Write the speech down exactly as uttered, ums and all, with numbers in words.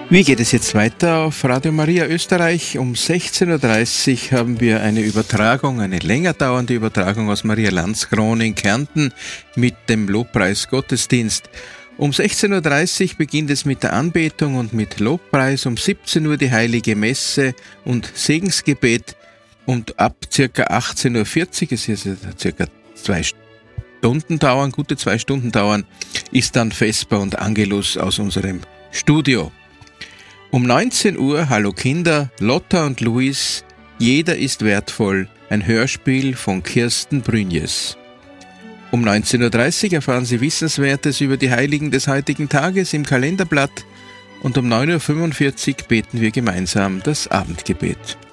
Wie geht es jetzt weiter auf Radio Maria Österreich? Um sechzehn Uhr dreißig haben wir eine Übertragung, eine länger dauernde Übertragung aus Maria Landskron in Kärnten mit dem Lobpreis Gottesdienst. Um sechzehn Uhr dreißig beginnt es mit der Anbetung und mit Lobpreis, um siebzehn Uhr die Heilige Messe und Segensgebet und ab ca. achtzehn Uhr vierzig, es ist circa zwei Stunden dauern, gute zwei Stunden dauern, ist dann Vesper und Angelus aus unserem Studio. Um neunzehn Uhr, Hallo Kinder, Lotta und Luis, Jeder ist wertvoll, ein Hörspiel von Kirsten Brünjes. Um neunzehn Uhr dreißig erfahren Sie Wissenswertes über die Heiligen des heutigen Tages im Kalenderblatt und um neun Uhr fünfundvierzig beten wir gemeinsam das Abendgebet.